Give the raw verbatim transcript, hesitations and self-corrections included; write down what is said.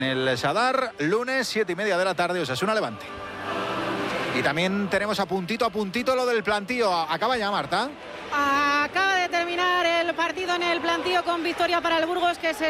En el Sadar, lunes, siete y media de la tarde, Osasuna Levante. Y también tenemos a puntito a puntito lo del plantío. Acaba ya, Marta. Acaba de terminar el partido en el plantío con victoria para el Burgos, que se